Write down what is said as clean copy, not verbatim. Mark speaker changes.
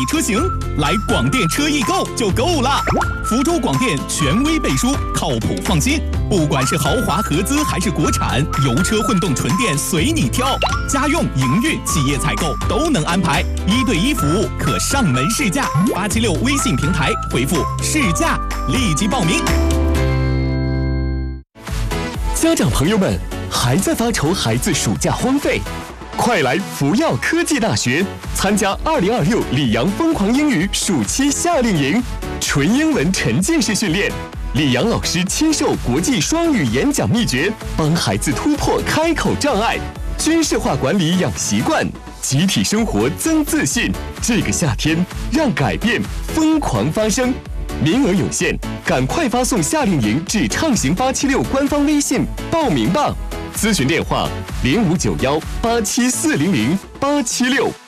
Speaker 1: 车型，来广电车易购就够了。福州广电权威背书，靠谱放心。不管是豪华合资还是国产，油车、混动、纯电随你挑。家用、营运、企业采购都能安排，1对1服务，可上门试驾。876微信平台回复“试驾”，立即报名。
Speaker 2: 家长朋友们，还在发愁孩子暑假荒废？快来福耀科技大学参加2026里昂疯狂英语暑期夏令营，纯英文沉浸式训练，李阳老师亲授国际双语演讲秘诀，帮孩子突破开口障碍，军事化管理养习惯，集体生活增自信。这个夏天，让改变疯狂发生。名额有限，赶快发送夏令营至畅行876官方微信报名吧。咨询电话：059187400876。